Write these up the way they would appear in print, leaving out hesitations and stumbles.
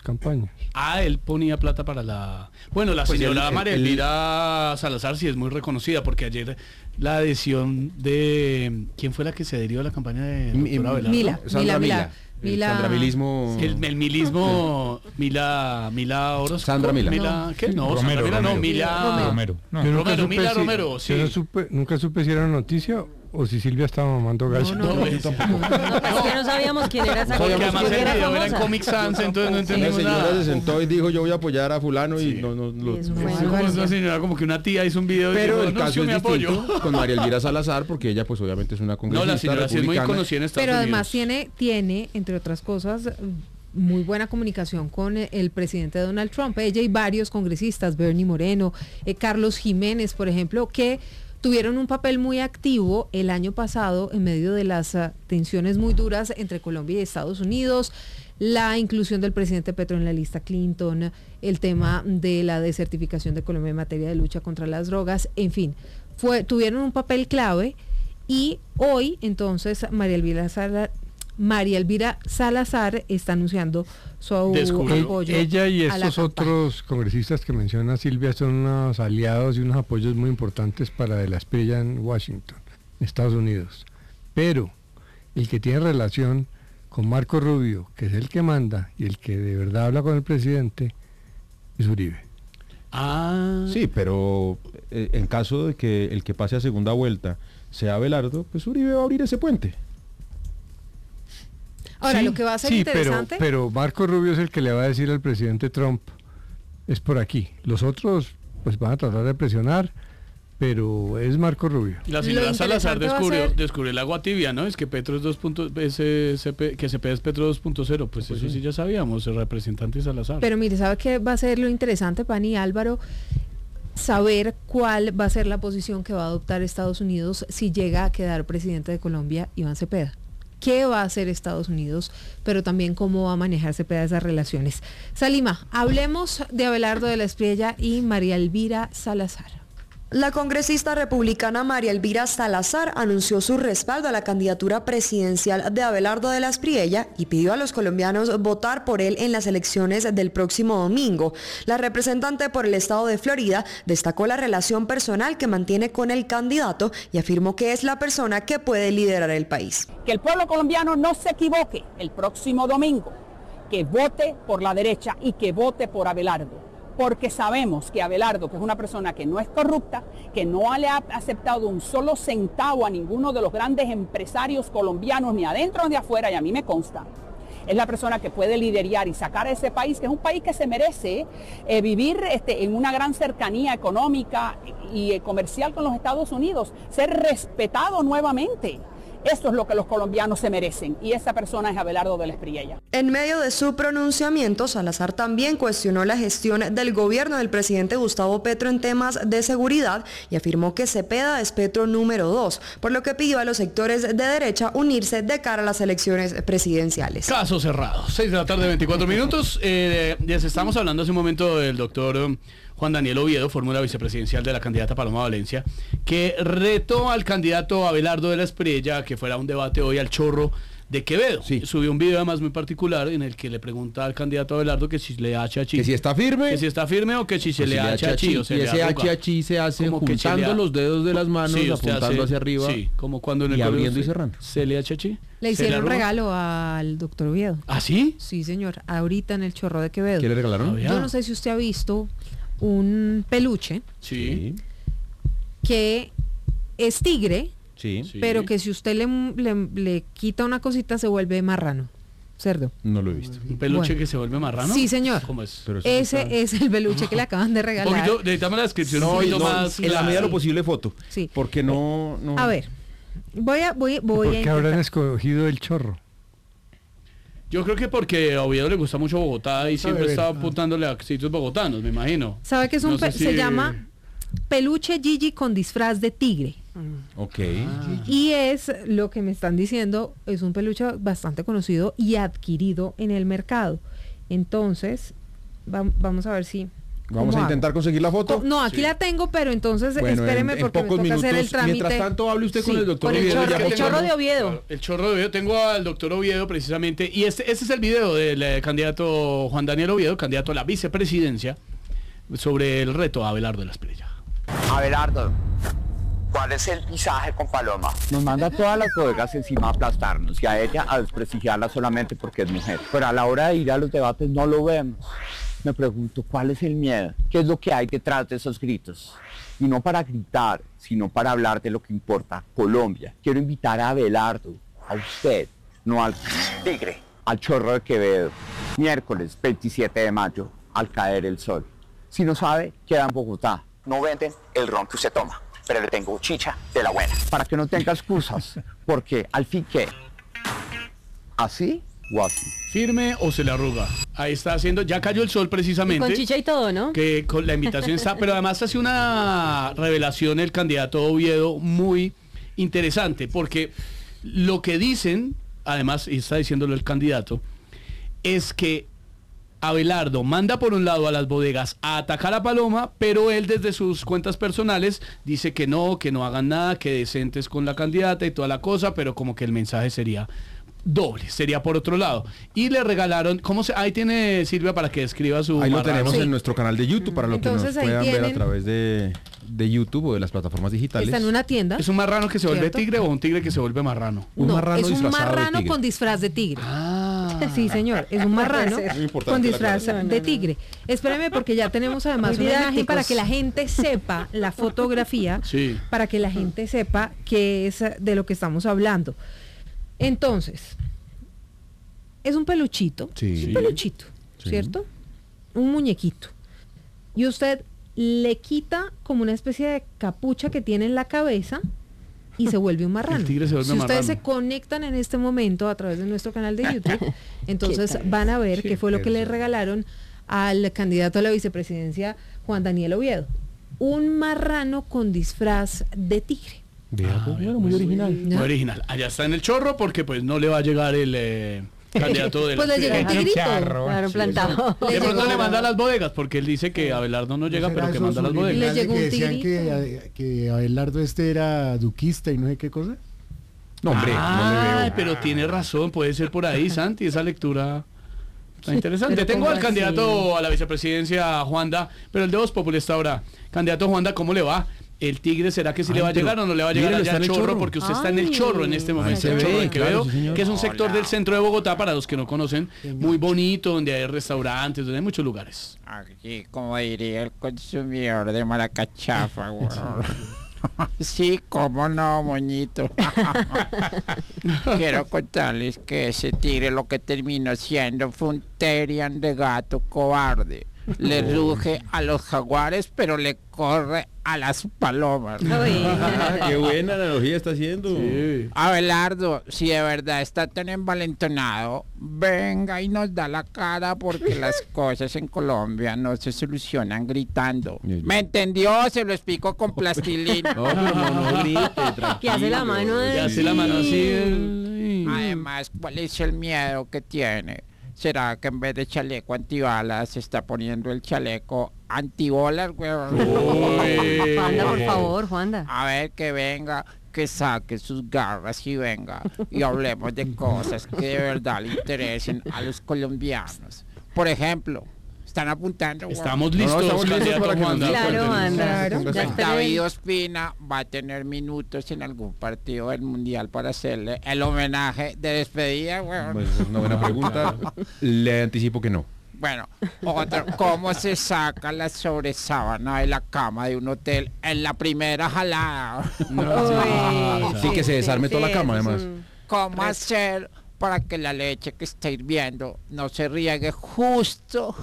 campañas. Él ponía plata para la... Bueno, la señora María Elvira Salazar sí es muy reconocida, porque ayer la adhesión de... ¿Quién fue la que se adherió a la campaña de doctora Abelardo? Mila. Sandra Milismo. El milismo Mila Orozco. Sandra Mila. Mila, ¿qué? No, Romero, Sandra Mila, no, Mila Romero. Mila Romero, sí. Nunca supe si era noticia o si Silvia estaba mamando gallo. No, es que no sabíamos quién era esa Porque además el era video era en famosa. Comic Sans, entonces no La entendimos señora nada. se sentó y dijo yo voy a apoyar a fulano y Sí. no Y eso fue Sí, algo como así. una señora, como que una tía hizo un video pero y dijo, el caso yo es me apoyo. distinto con María Elvira Salazar porque ella pues obviamente es una No, congresista la señora sí es muy republicana. conocida en Estados Pero Unidos. además tiene, entre otras cosas, muy buena comunicación con el presidente Donald Trump. Ella y varios congresistas, Bernie Moreno, Carlos Jiménez, por ejemplo, que tuvieron un papel muy activo el año pasado en medio de las tensiones muy duras entre Colombia y Estados Unidos, la inclusión del presidente Petro en la lista Clinton, el tema de la desertificación de Colombia en materia de lucha contra las drogas, en fin, tuvieron un papel clave. Y hoy entonces María Elvira Salazar está anunciando su apoyo. Ella y a la estos otros congresistas que menciona Silvia son unos aliados y unos apoyos muy importantes para De la Espriella en Washington, Estados Unidos. Pero el que tiene relación con Marco Rubio, que es el que manda y el que de verdad habla con el presidente, es Uribe. Sí, pero en caso de que el que pase a segunda vuelta sea Abelardo, pues Uribe va a abrir ese puente. Ahora, Sí, lo que va a ser sí, interesante... pero Marco Rubio es el que le va a decir al presidente Trump, es por aquí. Los otros pues van a tratar de presionar, pero es Marco Rubio. La señora Salazar interesante descubrió el agua tibia, ¿no? Es que Petro es que CP es Petro 2.0, pues eso sí ya sabíamos, el representante Salazar. Pero mire, ¿sabe qué va a ser lo interesante, Pani y Álvaro? Saber cuál va a ser la posición que va a adoptar Estados Unidos si llega a quedar presidente de Colombia Iván Cepeda. ¿Qué va a hacer Estados Unidos? Pero también cómo va a manejar Cepeda esas relaciones. Salima, hablemos de Abelardo de la Espriella y María Elvira Salazar. La congresista republicana María Elvira Salazar anunció su respaldo a la candidatura presidencial de Abelardo de la Espriella y pidió a los colombianos votar por él en las elecciones del próximo domingo. La representante por el estado de Florida destacó la relación personal que mantiene con el candidato y afirmó que es la persona que puede liderar el país. Que el pueblo colombiano no se equivoque el próximo domingo, que vote por la derecha y que vote por Abelardo. Porque sabemos que Abelardo, que es una persona que no es corrupta, que no le ha aceptado un solo centavo a ninguno de los grandes empresarios colombianos, ni adentro ni de afuera, y a mí me consta, es la persona que puede liderar y sacar a ese país, que es un país que se merece vivir en una gran cercanía económica y comercial con los Estados Unidos, ser respetado nuevamente. Esto es lo que los colombianos se merecen y esa persona es Abelardo de la Espriella. En medio de su pronunciamiento, Salazar también cuestionó la gestión del gobierno del presidente Gustavo Petro en temas de seguridad y afirmó que Cepeda es Petro número 2, por lo que pidió a los sectores de derecha unirse de cara a las elecciones presidenciales. Caso cerrado, 6 de la tarde, 24 minutos. Les estamos hablando hace un momento del doctor Juan Daniel Oviedo, fórmula vicepresidencial de la candidata Paloma Valencia, que retó al candidato Abelardo de la Espriella que fuera un debate hoy al chorro de Quevedo. Sí. Subió un video además muy particular en el que le pregunta al candidato Abelardo que si le hace achí. Que si está firme. Que si está firme o que si se pues le hace achí. O se y le ese arruga. achí se hace Como que juntando chilea. los dedos de las manos, Sí, usted apuntando hacia arriba. Sí, como cuando en el y colegio abriendo y usted- cerrando. ¿Se le hace achí? Le ¿Se hicieron arruga? regalo al doctor Oviedo. ¿Ah, sí? Sí, señor, ahorita en el chorro de Quevedo. ¿Qué le regalaron? Había. Yo no sé si usted ha visto un peluche Sí. que es tigre, Sí. Sí. pero que si usted le quita una cosita se vuelve marrano, cerdo. No lo he visto. ¿Un peluche Bueno. que se vuelve marrano? Sí, señor. ¿Cómo es? Pero eso sí está- Ese es el peluche que le acaban de Un regalar. poquito, necesitamos la descripción un No, poquito no, más en la clara. medida de lo posible foto. Sí. Porque no. A ver, voy a ¿Por qué habrán intentar. escogido el chorro? Yo creo que porque a Oviedo le gusta mucho Bogotá y siempre ver. está apuntándole a sitios bogotanos, me imagino. ¿Sabe que es No sé si- se llama peluche Gigi con disfraz de tigre? Ok. Y es lo que me están diciendo, es un peluche bastante conocido y adquirido en el mercado. Entonces, vamos a ver si Vamos a ¿Cómo intentar conseguir la foto. No, aquí la tengo, pero entonces Bueno, espéreme en porque pocos me toca hacer el minutos, trámite. mientras tanto hable usted con Sí, el doctor Con el Oviedo, chorro, ya el que chorro tengo- de Oviedo. Claro, el chorro de Oviedo. Tengo al doctor Oviedo precisamente. Y este es el video del candidato Juan Daniel Oviedo, candidato a la vicepresidencia, sobre el reto a Abelardo de la Espriella. Abelardo, ¿cuál es el pisaje con Paloma? Nos manda todas las bodegas encima a aplastarnos y a ella a desprestigiarla solamente porque es mujer. Pero a la hora de ir a los debates no lo vemos. Me pregunto, ¿cuál es el miedo? ¿Qué es lo que hay detrás de esos gritos? Y no para gritar, sino para hablar de lo que importa, Colombia. Quiero invitar a Abelardo, a usted, no al tigre, al chorro de Quevedo. Miércoles 27 de mayo, al caer el sol. Si no sabe, queda en Bogotá. No venden el ron que usted toma, pero le tengo chicha de la buena. Para que no tenga excusas, porque al fin que, así o así. ¿Firme o se le arruga? Ahí está haciendo, ya cayó el sol precisamente. Con chicha y todo, ¿no? Que con la invitación está, pero además hace una revelación el candidato Oviedo muy interesante, porque lo que dicen, además, y está diciéndolo el candidato, es que Abelardo manda por un lado a las bodegas a atacar a Paloma, pero él desde sus cuentas personales dice que no hagan nada, que decentes con la candidata y toda la cosa, pero como que el mensaje sería doble, sería por otro lado. Y le regalaron, ahí tiene Silvia para que escriba su Ahí lo marrano. tenemos Sí. en nuestro canal de YouTube para lo que Entonces, nos ahí puedan ver a tienen- través de YouTube o de las plataformas digitales. Está en una tienda. ¿Es un marrano que se vuelve ¿Cierto? tigre o un tigre que se vuelve marrano? un No, marrano es un disfrazado de marrano tigre. con disfraz de tigre. Ah. Sí, señor, es un marrano Muy importante con la disfraz aclaración. de tigre. Espéreme porque ya tenemos además Muy una imagen didácticos. para que la gente sepa la fotografía, Sí. para que la gente sepa qué es de lo que estamos hablando. Entonces, es un peluchito, Sí. un peluchito, Sí. ¿cierto? Un muñequito. Y usted le quita como una especie de capucha que tiene en la cabeza y se vuelve un marrano. El tigre se vuelve Si ustedes marrano. se conectan en este momento a través de nuestro canal de YouTube, entonces van a ver qué fue lo que le regalaron al candidato a la vicepresidencia Juan Daniel Oviedo. Un marrano con disfraz de tigre. Vea, pues, bueno, muy original. Muy original. Allá está en el chorro porque pues no le va a llegar el candidato de Pues la le llegó un Espriella. tigrito. Claro, plantado. Le De pronto llegó- le manda a las bodegas porque él dice que Abelardo no llega, pero que manda a las Le bodegas. llegó un que decían tigrito. que Abelardo era duquista y no sé qué cosa. No, hombre, no le veo. Pero tiene razón, puede ser por ahí, Santi, esa lectura está interesante. Pero Tengo ¿cómo al así? candidato a la vicepresidencia, Juanda, pero el de Voz Populi está ahora. Candidato Juanda, ¿cómo le va? ¿El tigre será que sí Ay, le va a pero llegar o no le va a llegar míralo, allá está al en el chorro? chorro. Porque usted está en el Ay. chorro en este momento, se el chorro ve, de Quevedo, claro, sí, señor. que es un sector del centro de Bogotá, para los que no conocen, muy bonito, donde hay restaurantes, donde hay muchos lugares. Aquí, como diría el consumidor de Maracachafa, güey. Sí, cómo no, moñito. Quiero contarles que ese tigre lo que terminó siendo fue un Terian de gato cobarde. Le ruge a los jaguares, pero le corre a las palomas. Ah, qué buena analogía está haciendo. Abelardo, si de verdad está tan envalentonado, venga y nos da la cara porque las cosas en Colombia no se solucionan gritando. ¿Me entendió? Se lo explico con plastilina. No, pero no grite, tranquilo. Que hace la mano de- Ya hace la mano así. Además, ¿cuál es el miedo que tiene? ¿Será que en vez de chaleco antibalas se está poniendo el chaleco antibolas, huevón? Juanda, por favor, Juanda. A ver, que venga, que saque sus garras y venga y hablemos de cosas que de verdad le interesen a los colombianos. Por ejemplo, están apuntando. huevón. Estamos listos, estamos listos candidato para que nos Juanda. diga. Claro, Juanda. Claro. Ya está David bien. Ospina va a tener minutos en algún partido del Mundial para hacerle el homenaje de despedida, huevón. Pues, es una buena pregunta. Le anticipo que no. Bueno, otro, ¿cómo se saca la sobresábana de la cama de un hotel en la primera jalada? Sí, que se desarme toda la cama, eso es además. un- ¿Cómo hacer para que la leche que está hirviendo no se riegue justo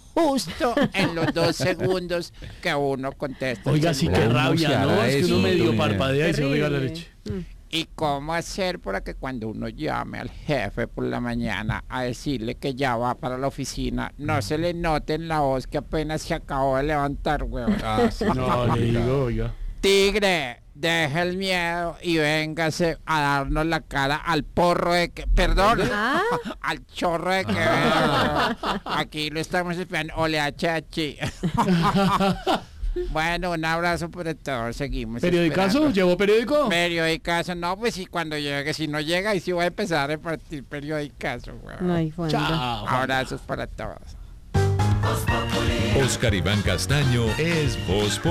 en los 2 segundos que uno contesta? el Oiga, sí, celular? qué ¿Cómo se rabia, ¿no? hará Es que eso? uno medio Sí. parpadea y se riega la Terrible. leche. ¿Y cómo hacer para que cuando uno llame al jefe por la mañana a decirle que ya va para la oficina, no se le note en la voz que apenas se acabó de levantar, huevón? No, le digo, oiga. Tigre, deje el miedo y véngase a darnos la cara al porro de que, perdón, al chorro de que aquí lo estamos esperando, ole a chachi. Bueno, un abrazo para todos, seguimos. ¿Periodicazo? esperando. ¿Llevó periódico? Periodicazo, no, pues sí, cuando llegue, si no llega, y sí voy a empezar a repartir periodicazo, weón. Ay, Juanda. Chao. Abrazos para todos. Oscar Iván Castaño es Voz